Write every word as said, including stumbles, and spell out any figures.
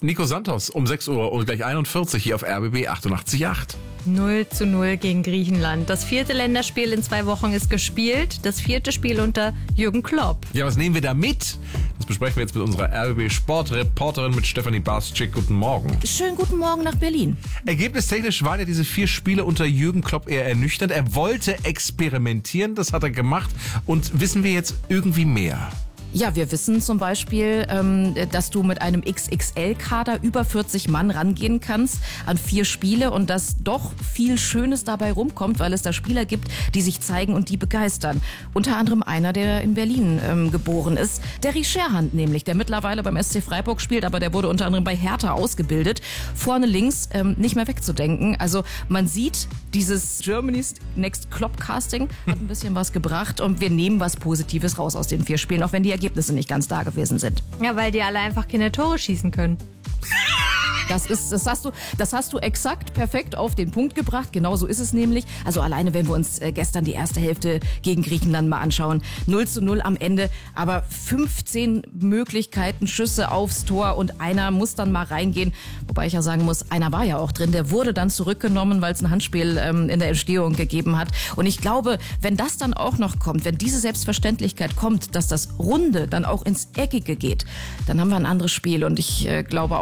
Nico Santos um sechs Uhr und gleich einundvierzig hier auf R B B achtundachtzig Komma acht. null zu null gegen Griechenland. Das vierte Länderspiel in zwei Wochen ist gespielt. Das vierte Spiel unter Jürgen Klopp. Ja, was nehmen wir da mit? Das besprechen wir jetzt mit unserer R B B-Sportreporterin, mit Stefanie Barszczyk. Guten Morgen. Schönen guten Morgen nach Berlin. Ergebnistechnisch waren ja diese vier Spiele unter Jürgen Klopp eher ernüchternd. Er wollte experimentieren, das hat er gemacht. Und wissen wir jetzt irgendwie mehr? Ja, wir wissen zum Beispiel, ähm, dass du mit einem X X L-Kader über vierzig Mann rangehen kannst an vier Spiele und dass doch viel Schönes dabei rumkommt, weil es da Spieler gibt, die sich zeigen und die begeistern. Unter anderem einer, der in Berlin ähm, geboren ist, der Scherhand nämlich, der mittlerweile beim S C Freiburg spielt, aber der wurde unter anderem bei Hertha ausgebildet. Vorne links ähm, nicht mehr wegzudenken. Also man sieht, dieses Germany's Next Klopp Casting hat ein bisschen was gebracht und wir nehmen was Positives raus aus den vier Spielen, auch wenn die Ergebnisse nicht ganz da gewesen sind. Ja, weil die alle einfach keine Tore schießen können. Das ist, das hast du, das hast du exakt perfekt auf den Punkt gebracht. Genau so ist es nämlich. Also alleine, wenn wir uns äh, gestern die erste Hälfte gegen Griechenland mal anschauen. null zu null am Ende, aber fünfzehn Möglichkeiten, Schüsse aufs Tor und einer muss dann mal reingehen. Wobei ich ja sagen muss, einer war ja auch drin. Der wurde dann zurückgenommen, weil es ein Handspiel ähm, in der Entstehung gegeben hat. Und ich glaube, wenn das dann auch noch kommt, wenn diese Selbstverständlichkeit kommt, dass das Runde dann auch ins Eckige geht, dann haben wir ein anderes Spiel. Und ich äh, glaube auch,